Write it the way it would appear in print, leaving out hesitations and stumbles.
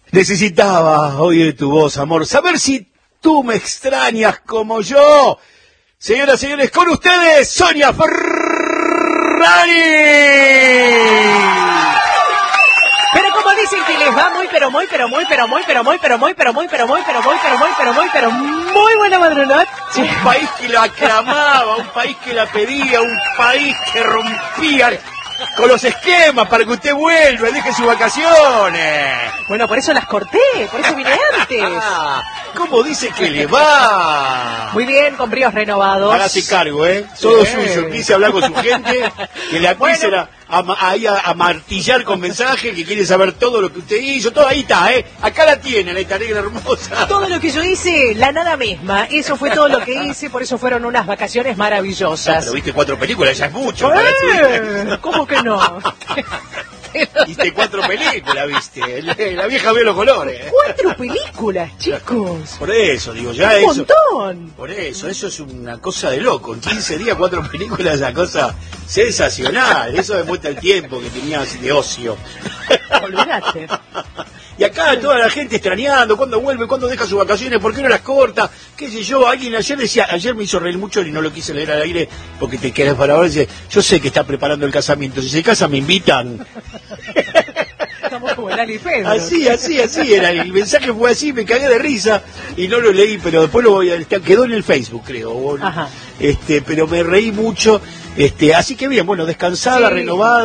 Necesitaba oír tu voz, amor, saber si tú me extrañas como yo. Señoras y señores, con ustedes, Sonia Ferrari. Pero como dicen que les va muy buena madrugada. Un país que la aclamaba, un país que la pedía, un país que rompía con los esquemas para que usted vuelva, deje sus vacaciones. Bueno, por eso las corté, por eso vine antes. ¿Cómo dice que le va? Muy bien, con bríos renovados. Hágase cargo, todo suyo. Empiece a hablar con su gente, que le empiecen a martillar con mensajes, que quiere saber todo lo que usted hizo. Todo ahí está, acá la tiene, la negra hermosa. Todo lo que yo hice, la nada misma. Eso fue todo lo que hice, por eso fueron unas vacaciones maravillosas. Pero viste 4 películas, ya es mucho. ¿Cómo que no? Viste 4 películas, viste. La vieja vio los colores. 4 películas, chicos. Por eso, digo, ya un eso. Montón. Por eso es una cosa de loco. En 15 días, 4 películas es una cosa sensacional. Eso demuestra el tiempo que tenías de ocio. Olvídate. Y acá toda la gente extrañando, cuándo vuelve, cuándo deja sus vacaciones, por qué no las corta, qué sé yo. Alguien ayer me hizo reír mucho y no lo quise leer al aire porque te quedas para ahora. Dice, yo sé que está preparando el casamiento, si se casa me invitan. Estamos como el Ali Pedro. Así era, el mensaje fue así, me cagué de risa y no lo leí, pero después quedó en el Facebook, creo. Ajá. Pero me reí mucho, así que bien, bueno, descansada, renovada.